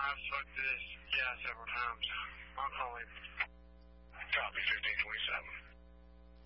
I've smoked this, yeah, several times. I'll call him.